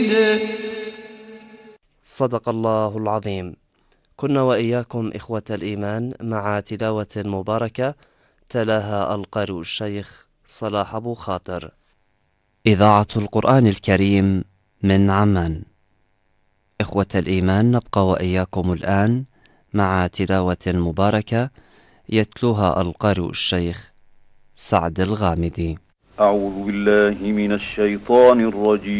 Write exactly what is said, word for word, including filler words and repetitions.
صدق الله العظيم. كنا وإياكم إخوة الإيمان مع تلاوة مباركة تلاها القارئ الشيخ صلاح أبو خاطر. إذاعة القرآن الكريم من عمان. إخوة الإيمان، نبقى وإياكم الآن مع تلاوة مباركة يتلوها القارئ الشيخ سعد الغامدي. أعوذ بالله من الشيطان الرجيم.